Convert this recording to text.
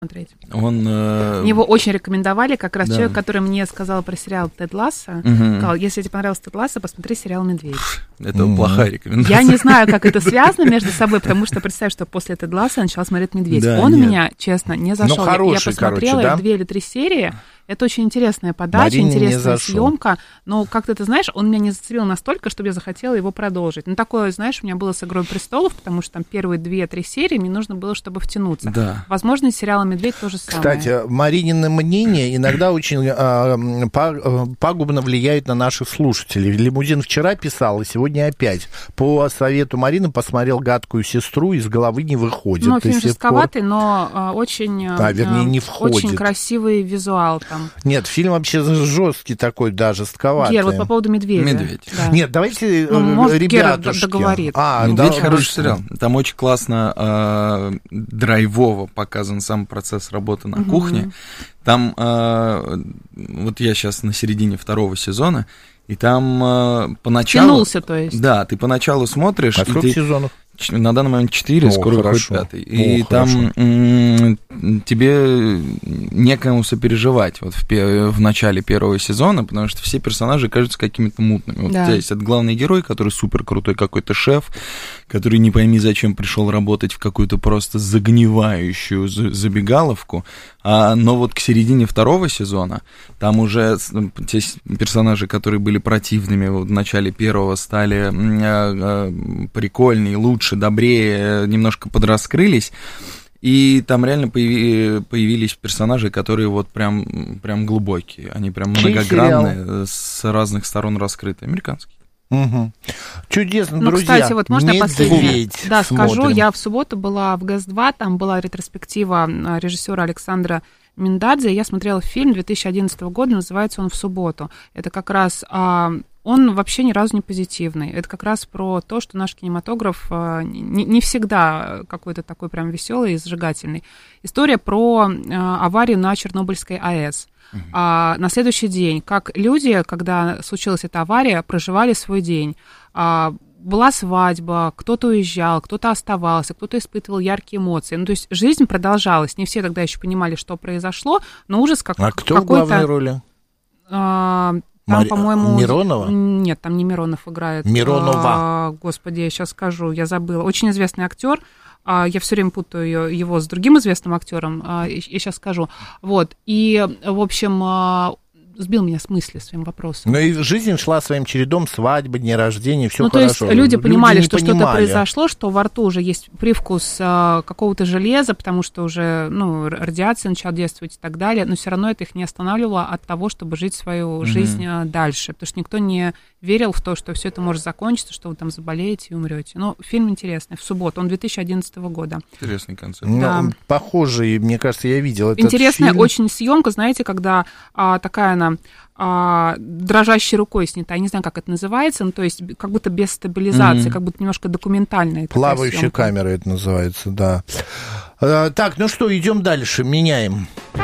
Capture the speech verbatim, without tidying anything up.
смотреть. Он, э... Его очень рекомендовали, как раз да. человек, который мне сказал про сериал «Тед Лассо», угу. сказал, если тебе понравился «Тед Лассо», посмотри сериал «Медведь». Это угу. плохая рекомендация. Я не знаю, как это связано между собой, потому что представь, что после «Тед Лассо» я начала смотреть «Медведь». Да, Он нет. у меня, честно, не зашел. Ну, хороший, я посмотрела короче, да? две или три серии. Это очень интересная подача, Марине интересная съемка. Но как-то, ты знаешь, он меня не зацепил настолько, чтобы я захотела его продолжить. Ну, такое, знаешь, у меня было с «Игрой престолов», потому что там первые две-три серии мне нужно было, чтобы втянуться. Да. Возможно, из сериала «Медведь» тоже самое. Кстати, Маринины мнения иногда очень э, пагубно влияют на наших слушателей. Лимузин вчера писал, и сегодня опять. По совету Марины посмотрел «Гадкую сестру», из головы не выходит. Ну, фильм жестковатый, но э, очень, а, вернее, не входит. Очень красивый визуал там. Нет, фильм вообще жесткий такой, да, жестковатый. Гер, вот по поводу «Медведя». «Медведь». Да. Нет, давайте, ну, может, ребятушки. Гера договорит. А, «Медведь» да, хороший сериал. Там очень классно э, драйвово показан сам процесс работы на угу. кухне. Там, э, вот я сейчас на середине второго сезона, и там э, поначалу... Тянулся, то есть. Да, ты поначалу смотришь... А сколько ты... сезонов? На данный момент четыре, О, скоро выходит пятый. И О, там м- тебе некому сопереживать вот в, пе- в начале первого сезона, потому что все персонажи кажутся какими-то мутными. Вот да. у тебя есть этот главный герой, который супер крутой какой-то шеф, который не пойми зачем пришел работать в какую-то просто загнивающую забегаловку. А, но вот к середине второго сезона там уже те персонажи, которые были противными вот в начале первого, стали а, а, прикольнее, лучше, добрее, немножко подраскрылись, и там реально появи, появились персонажи, которые вот прям, прям глубокие, они прям Чей многогранные, сериал? С разных сторон раскрыты, американские. Угу. Чудесно, ну, друзья. Кстати, вот можно последнее? Да, смотрим. Скажу, я в субботу была в ГЭС два, там была ретроспектива режиссера Александра Миндадзе, я смотрела фильм две тысячи одиннадцатого года, называется он «В субботу». Это как раз... Он вообще ни разу не позитивный. Это как раз про то, что наш кинематограф не, не всегда какой-то такой прям веселый и зажигательный. История про аварию на Чернобыльской АЭС. Uh-huh. А, на следующий день, как люди, когда случилась эта авария, проживали свой день. А, была свадьба, кто-то уезжал, кто-то оставался, кто-то испытывал яркие эмоции. Ну, то есть жизнь продолжалась. Не все тогда еще понимали, что произошло, но ужас как, а кто какой-то... в главной роли? А, Там, Мари... по-моему... Миронова? Нет, там не Миронов играет. Миронова. А, господи, я сейчас скажу, я забыла. Очень известный актер. А, я все время путаю его с другим известным актером. А, я сейчас скажу. Вот. И, в общем, а, сбил меня с мысли своим вопросом. Ну и жизнь шла своим чередом, свадьбы, дни рождения, все ну, хорошо. То есть люди понимали, люди что понимали. что-то произошло, что во рту уже есть привкус а, какого-то железа, потому что уже ну, радиация начала действовать и так далее, но все равно это их не останавливало от того, чтобы жить свою mm-hmm. жизнь а, дальше, потому что никто не верил в то, что все это может закончиться, что вы там заболеете и умрете. Но фильм интересный, «В субботу», он две тысячи одиннадцатого года. Интересный концепт. Да. Ну, похожий, мне кажется, я видел этот Интересная фильм. очень съемка, знаете, когда а, такая она а, дрожащей рукой снята, я не знаю, как это называется, ну, то есть как будто без стабилизации, mm-hmm. как будто немножко документальная. Плавающая камера это называется, да. А, так, ну что, идем дальше, меняем.